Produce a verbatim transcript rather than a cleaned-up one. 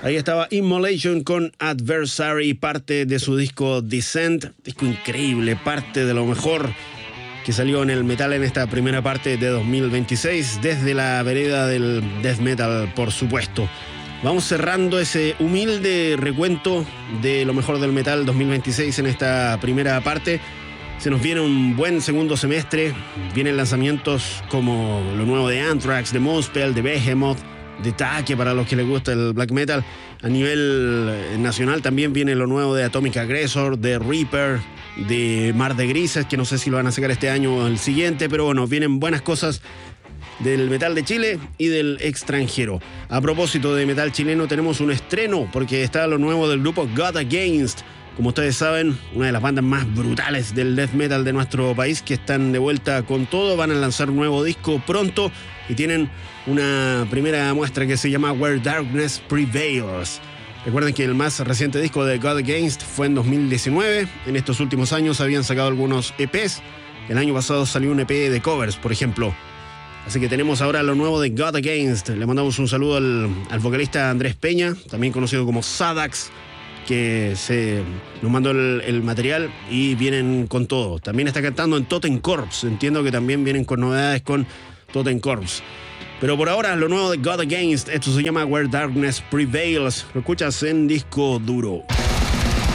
Ahí estaba Immolation con Adversary, parte de su disco Descent, disco increíble, parte de lo mejor que salió en el metal en esta primera parte de dos mil veintiséis, desde la vereda del death metal, por supuesto. Vamos cerrando ese humilde recuento de lo mejor del metal dos mil veintiséis en esta primera parte. Se nos viene un buen segundo semestre, vienen lanzamientos como lo nuevo de Anthrax, de Muspel, de Behemoth, de Take para los que les gusta el black metal. A nivel nacional también viene lo nuevo de Atomic Aggressor, de Reaper, de Mar de Grises, que no sé si lo van a sacar este año o el siguiente, pero bueno, vienen buenas cosas del metal de Chile y del extranjero. A propósito de metal chileno, tenemos un estreno porque está lo nuevo del grupo God Against. Como ustedes saben, una de las bandas más brutales del death metal de nuestro país, que están de vuelta con todo. Van a lanzar un nuevo disco pronto y tienen una primera muestra que se llama Where Darkness Prevails. Recuerden que el más reciente disco de God Against fue en dos mil diecinueve. En estos últimos años habían sacado algunos E Pes. El año pasado salió un E P de covers, por ejemplo. Así que tenemos ahora lo nuevo de God Against. Le mandamos un saludo al, al vocalista Andrés Peña, también conocido como Sadax, que se nos mandó el, el material y vienen con todo. También está cantando en Totem Corpse. Entiendo que también vienen con novedades con Totem Corpse. Pero por ahora, lo nuevo de God Against, esto se llama Where Darkness Prevails. Lo escuchas en Disco Duro.